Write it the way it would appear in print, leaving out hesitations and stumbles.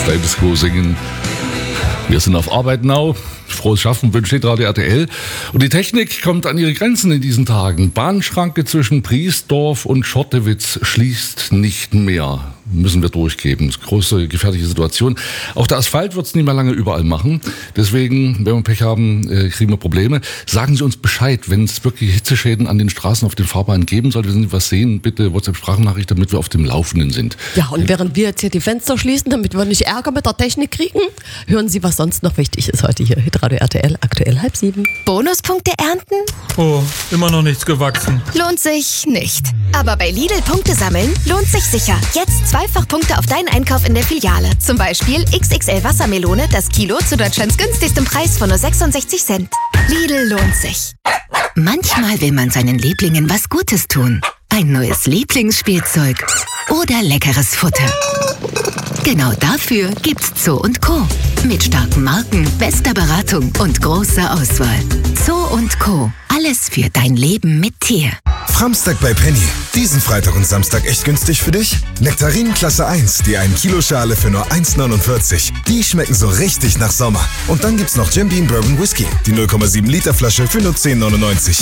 Status Quo singen. Wir sind auf Arbeit now. Frohes Schaffen wünscht Radio RTL. Und die Technik kommt an ihre Grenzen in diesen Tagen. Bahnschranke zwischen Priesdorf und Schottewitz schließt nicht mehr. Müssen wir durchgeben. Große gefährliche Situation. Auch der Asphalt wird es nicht mehr lange überall machen. Deswegen, wenn wir Pech haben, kriegen wir Probleme. Sagen Sie uns Bescheid, wenn es wirklich Hitzeschäden an den Straßen, auf den Fahrbahnen geben sollte. Wenn Sie was sehen, bitte WhatsApp-Sprachnachricht, damit wir auf dem Laufenden sind. Ja, und während wir jetzt hier die Fenster schließen, damit wir nicht Ärger mit der Technik kriegen, hören Sie, was sonst noch wichtig ist heute hier. Radio RTL, aktuell 6:30. Bonuspunkte ernten? Oh, immer noch nichts gewachsen. Lohnt sich nicht. Aber bei Lidl Punkte sammeln lohnt sich sicher. Jetzt Zweifachpunkte auf deinen Einkauf in der Filiale. Zum Beispiel XXL Wassermelone, das Kilo zu Deutschlands günstigstem Preis von nur 66 Cent. Lidl lohnt sich. Manchmal will man seinen Lieblingen was Gutes tun. Ein neues Lieblingsspielzeug oder leckeres Futter. Genau dafür gibt's Zoo & Co. Mit starken Marken, bester Beratung und großer Auswahl. Zoo & Co. Alles für dein Leben mit Tier. Framstag bei Penny. Diesen Freitag und Samstag echt günstig für dich? Nektarinen Klasse 1, die 1 Kilo Schale für nur 1,49. Die schmecken so richtig nach Sommer. Und dann gibt's noch Jim Beam Bourbon Whisky, die 0,7 Liter Flasche für nur 10,99.